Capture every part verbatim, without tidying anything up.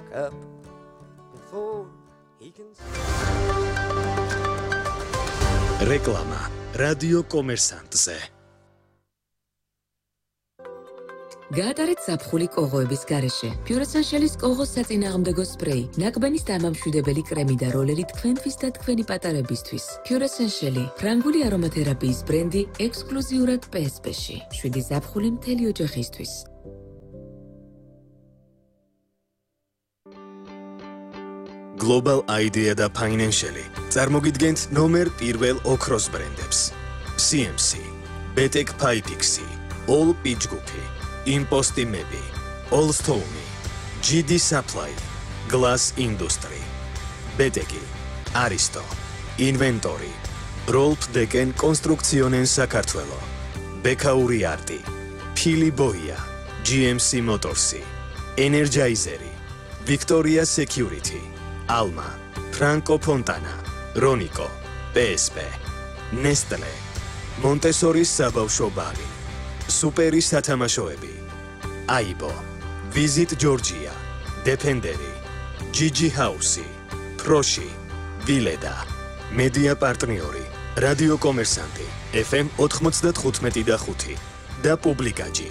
up before he can რეკლამა რადიო კომერსანტზე გაატარეთ ზაფხული კოღოების გარეშე. Pure-Essentials კოღოს საწინააღმდეგო სპრეი, ნაკბენის დამამშვიდებელი კრემი და როლერი თქვენთვის და თქვენი პატარებისთვის. Pure-Essentials, ფრანგული არომათერაპიის ბრენდი ექსკლუზიურად პი ეს პი-ში. შვიდი ზაფხული მთელი ოჯახისთვის. Global Idea და Financial წარმოგიდგენთ ნომერ პირველ ოქროს ბრენდებს. სი ემ სი, ბეტეკ Pypixi, All Pitchgroup, Imposti Mebi, All Stone, ჯი დი Supply, Glass Industry, ბეტეკი, Aristo, Inventory, Rolf Deken Construccionen საქართველო, Bekauri Arti, Phili Boia, ჯი ემ სი Motors, Energizer, Victoria Security, Alma, Franco Fontana, Ronico, პი ეს პი, Nestle, Montessori's საბავშვო ბაღი, Superi სათამაშოები, Aibo, Visit Georgia, Defenderi, Gigi House, Proshi, Vileda, Media პარტნიორი, რადიო კომერსანტი, ეფ ემ ოთხმოცდათხუთმეტი და ხუთი და პუბლიკაჯი.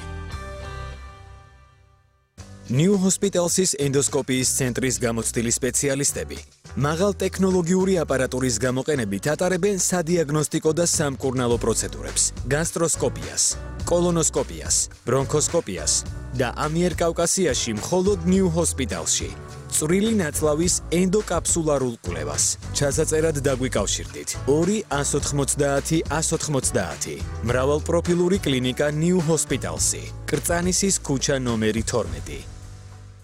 New Hospitals's ენდოსკოპიის ცენტრის გამოცდილი სპეციალისტები მაღალ ტექნოლოგიური აპარატურის გამოყენებით ატარებენ სადიაგნოსტიკო და სამკურნალო პროცედურებს, გასტროსკოპიას, კოლონოსკოპიას, ბრონქოსკოპიას და ამიერკავკასიაში მხოლოდ New Hospitalsში. წვრილი ნაწლავის ენდოკაფსულარულ კვლევას. ჩასაწერად დაგვიკავშირდით ორი ას ოთხმოცდაათი ას ოთხმოცდაათი. მრავალპროფილური კლინიკა New Hospitalsი. კრწანისის ქუჩა ნომერი თორმეტი.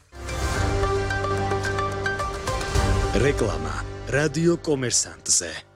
რეკლამა რადიო კომერსანტზე.